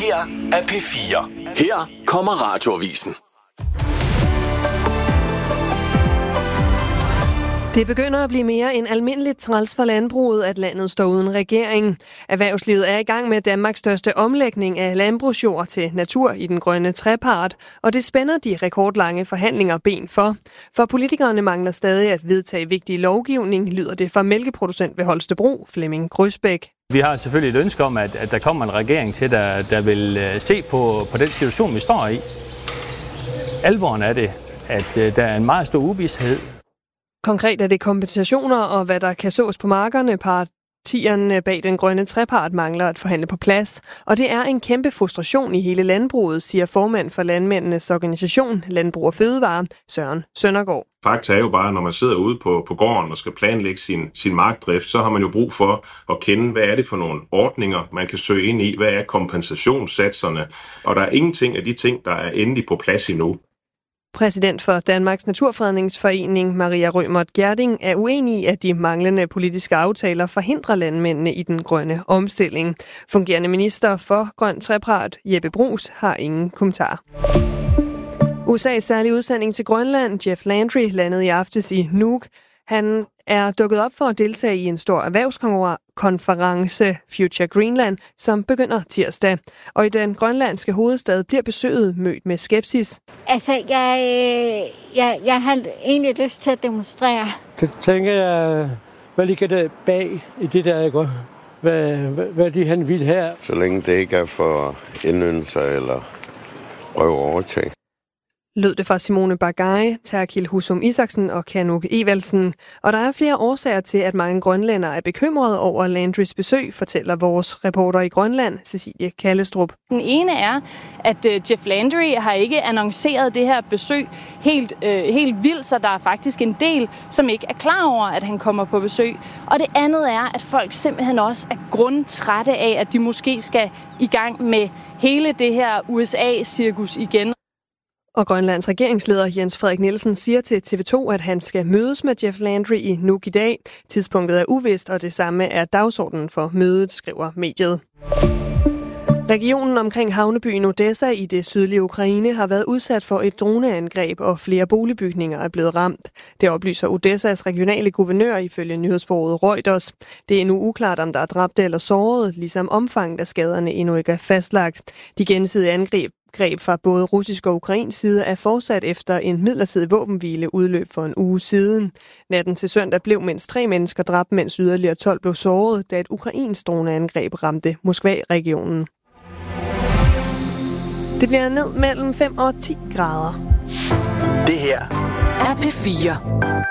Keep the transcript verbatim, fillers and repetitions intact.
her er P fire. Her kommer Radioavisen. Det begynder at blive mere end almindeligt træls for landbruget, at landet står uden regering. Erhvervslivet er i gang med Danmarks største omlægning af landbrugsjord til natur i den grønne trepart, og det spænder de rekordlange forhandlinger ben for. For politikerne mangler stadig at vedtage vigtig lovgivning, lyder det fra mælkeproducent ved Holstebro, Flemming Grøsbæk. Vi har selvfølgelig et ønske om, at, at der kommer en regering til, der, der vil se på, på den situation, vi står i. Alvoren er det, at der er en meget stor uvished. Konkret er det kompensationer og hvad der kan sås på markerne. Partierne bag den grønne trepart mangler at forhandle på plads. Og det er en kæmpe frustration i hele landbruget, siger formand for landmændenes organisation Landbrug og Fødevare, Søren Søndergaard. Fakta er jo bare, når man sidder ude på, på gården og skal planlægge sin, sin markdrift, så har man jo brug for at kende, hvad er det for nogle ordninger, man kan søge ind i, hvad er kompensationssatserne, og der er ingenting af de ting, der er endelig på plads endnu. Præsident for Danmarks Naturfredningsforening, Maria Rømert Gjerding, er uenig i, at de manglende politiske aftaler forhindrer landmændene i den grønne omstilling. Fungerende minister for Grøn Trepart, Jeppe Bruus, har ingen kommentar. U S A's særlige udsending til Grønland, Jeff Landry, landede i aftes i Nuuk. Han er dukket op for at deltage i en stor erhvervskonference, Future Greenland, som begynder tirsdag. Og i den grønlandske hovedstad bliver besøget mødt med skepsis. Altså, jeg, jeg, jeg har egentlig lyst til at demonstrere. Det tænker jeg, hvad ligger der bag i det der, ikke? Hvad, hvad, hvad de han vil her? Så længe det ikke er for indøndelser eller prøve overtag. Lød det fra Simone Bagay, Terkil Husum Isaksen og Kanuk Evalsen. Og der er flere årsager til, at mange grønlændere er bekymrede over Landrys besøg, fortæller vores reporter i Grønland, Cecilie Kallestrup. Den ene er, at Jeff Landry har ikke annonceret det her besøg helt, øh, helt vildt, så der er faktisk en del, som ikke er klar over, at han kommer på besøg. Og det andet er, at folk simpelthen også er grundtrætte af, at de måske skal i gang med hele det her U S A-cirkus igen. Og Grønlands regeringsleder Jens Frederik Nielsen siger til T V to, at han skal mødes med Jeff Landry i Nuuk i dag. Tidspunktet er uvist, og det samme er dagsordenen for mødet, skriver mediet. Regionen omkring havnebyen Odessa i det sydlige Ukraine har været udsat for et droneangreb, og flere boligbygninger er blevet ramt. Det oplyser Odessas regionale guvernør ifølge nyhedsbureauet Reuters. Det er endnu uklart, om der er dræbte eller sårede, ligesom omfanget af skaderne endnu ikke er fastlagt. De gensidige angreb greb fra både russisk og ukrainsk side er fortsat efter en midlertidig våbenhvile udløb for en uge siden. Natten til søndag blev mindst tre mennesker dræbt, mens yderligere tolv blev såret, da et ukrainsk droneangreb ramte Moskva-regionen. Det bliver ned mellem fem og ti grader. Det her er P fire.